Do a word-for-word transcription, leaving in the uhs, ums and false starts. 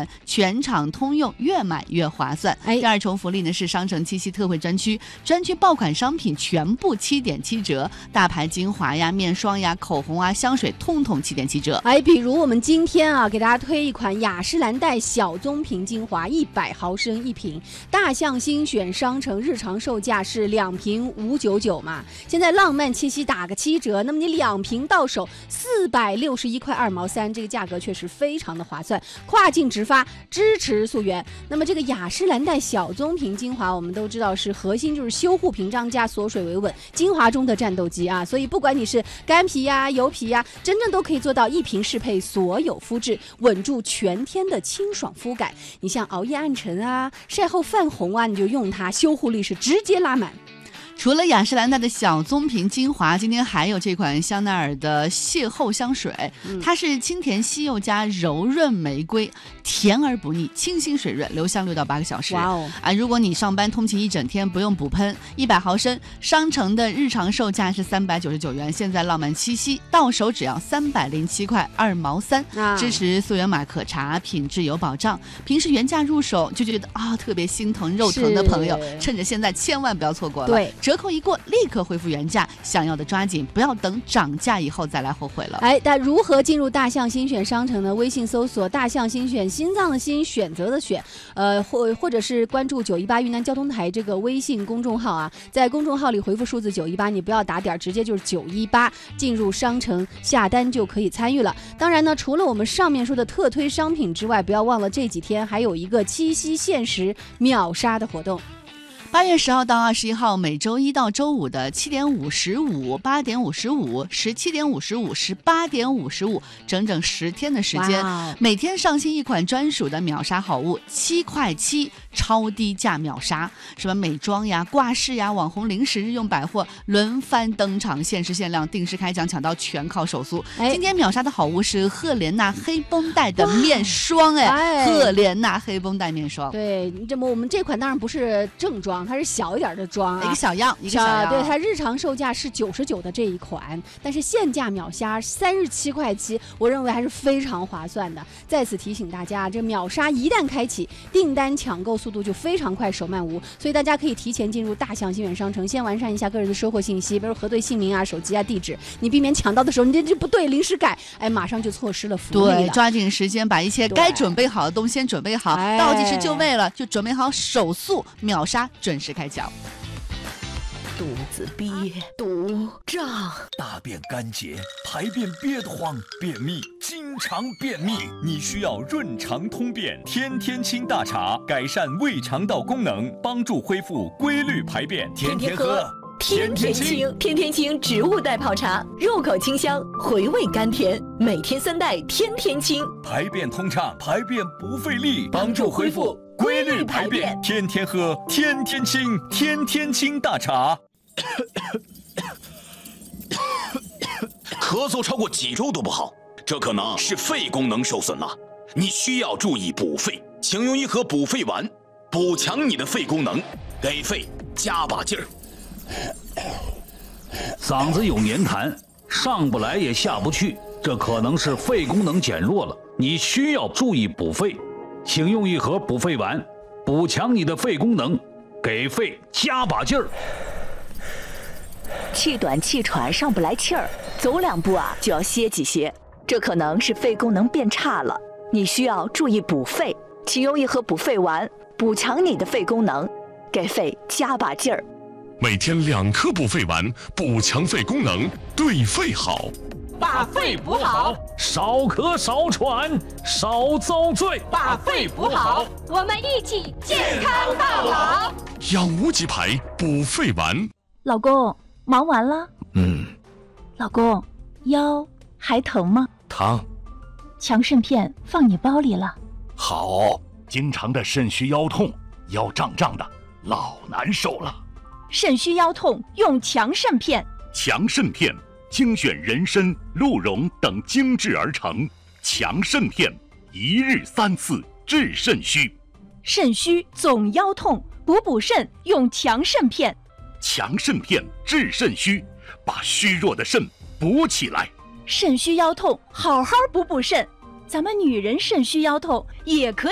款，全场通用，越买越划算。哎，第二重福利呢是商城七夕特惠专区，专区爆款商品全部七点七折，大牌精华呀、面霜呀、口红啊、香水，通通七点七折。 哎，比如我们今天啊，给大家推一款雅诗兰黛小棕瓶精华，一百毫升一瓶，大象精选商城日常售价是两瓶五九九嘛，现在浪漫七夕打个七折，那么你两瓶到手四百六十一块二毛三，这个价格确实非常的划算，跨境直发，支持溯源。那么这个雅诗兰黛小棕瓶精华，我们都知道是核心就是修护屏障加锁水维稳，精华中的战斗机啊，所以不管你是干皮呀、油皮呀，真正都可以做到一瓶适配所有肤质，稳住全天的清爽肤感。你像熬夜暗沉啊、晒后泛红啊，你就用它，修护力是直接拉满。 除了雅诗兰黛的小棕瓶精华，今天还有这款香奈儿的邂逅香水，嗯、它是清甜西柚加柔润玫瑰，甜而不腻，清新水润，留香六到八个小时。哇哦！啊，如果你上班通勤一整天不用补喷，一百毫升，商城的日常售价是三百九十九元，现在浪漫七夕到手只要三百零七块二毛三，啊、支持溯源码可查，品质有保障。平时原价入手就觉得啊、哦、特别心疼肉疼的朋友，趁着现在千万不要错过了。对。折扣一过，立刻恢复原价，想要的抓紧，不要等涨价以后再来后悔了。 哎，但如何进入大象新选商城呢？微信搜索大象新选，心脏的心，选择的选，呃，或或者是关注九一八云南交通台这个微信公众号啊，在公众号里回复数字九一八，你不要打点，直接就是九一八，进入商城下单就可以参与了。当然呢，除了我们上面说的特推商品之外，不要忘了这几天还有一个七夕限时秒杀的活动。 八月十号到二十一号，每周一到周五的七点五十五、八点五十五、十七点五十五、十八点五十五，整整十天的时间，每天上新一款专属的秒杀好物，七块七超低价秒杀，什么美妆呀、挂饰呀、网红零食、日用百货轮番登场，限时限量，定时开奖，抢到全靠手速。哎、今天秒杀的好物是赫莲娜黑绷带的面霜，哎，哎赫莲娜黑绷带面霜。 对，这么我们这款当然不是正装。它是小一点的装、啊， 一个小样，一个小样。 对，它日常售价是九十九的这一款，但是现价秒杀三十七块七，我认为还是非常划算的。再次提醒大家，这秒杀一旦开启，订单抢购速度就非常快，手慢无，所以大家可以提前进入大象新源商城，先完善一下个人的收货信息，比如核对姓名啊、手机啊、地址，你避免抢到的时候，你这这不对，临时改，哎，马上就错失了福利了。 对，抓紧时间把一切该准备好的东西先准备好，倒计时就位了，就准备好手速秒杀，准时开奖。 肚子憋，肚胀， 大便干结，排便憋得慌，便秘，经常便秘，你需要润肠通便天天清大茶，改善胃肠道功能，帮助恢复规律排便，天天喝。 天天清，天天清植物代泡茶，入口清香，回味甘甜，每天三袋，天天清， 排便通畅，排便不费力，帮助恢复规律排便，天天喝，天天清，天天清大茶。 咳嗽超过几周都不好，这可能是肺功能受损了，你需要注意补肺，请用一盒补肺丸，补强你的肺功能，给肺加把劲儿。 嗓子有黏痰，上不来也下不去，这可能是肺功能减弱了，你需要注意补肺，请用一盒补肺丸，补强你的肺功能，给肺加把劲儿。 气短气喘上不来气儿，走两步啊就要歇几歇，这可能是肺功能变差了，你需要注意补肺，请用一盒补肺丸，补强你的肺功能，给肺加把劲儿。 每天两颗补肺丸，补强肺功能，对肺好。 把肺补好， 少咳少喘少遭罪。 把肺补好， 我们一起健康到老。 养无极牌补肺丸。 老公，忙完了？ 嗯。 老公，腰还疼吗？ 疼。 强肾片放你包里了。 好，经常的肾虚腰痛，腰胀胀的，老难受了。 肾虚腰痛用强肾片。 强肾片精选人参、鹿茸等精制而成，强肾片一日三次治肾虚。 肾虚总腰痛，补补肾用强肾片。 强肾片治肾虚，把虚弱的肾补起来。 肾虚腰痛，好好补补肾。咱们女人肾虚腰痛也可以